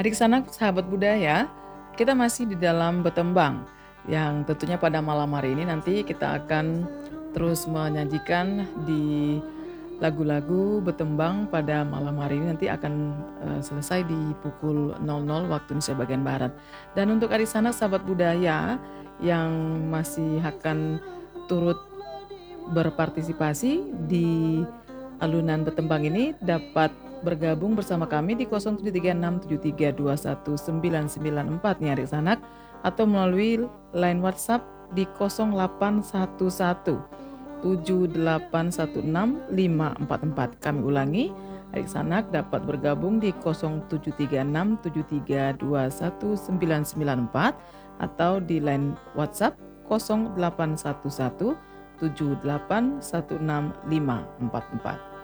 Adik sanak sahabat budaya, kita masih di dalam Betembang yang tentunya pada malam hari ini nanti kita akan terus menyajikan di lagu-lagu Betembang pada malam hari ini nanti akan selesai di pukul 00 waktu Indonesia bagian Barat. Dan untuk adik sanak sahabat budaya yang masih akan turut berpartisipasi di alunan Betembang ini dapat bergabung bersama kami di 073673219994 nih adik sanak, atau melalui line WhatsApp di 0811781654. Kami ulangi, adik sanak dapat bergabung di 073673219994 atau di line WhatsApp 0811781654.